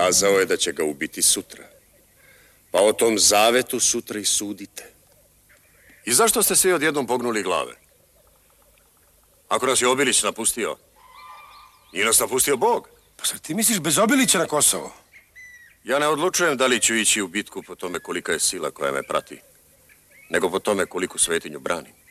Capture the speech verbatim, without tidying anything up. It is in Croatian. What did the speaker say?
kazao je da će ga ubiti sutra. Pa o tom zavetu sutra i sudite. I zašto ste svi odjednom pognuli glave? Ako nas je Obilić napustio, nije nas napustio Bog. Pa sad ti misliš bez Obilića na Kosovo? Ja ne odlučujem da li ću ići u bitku po tome kolika je sila koja me prati, nego po tome koliku svetinju branim.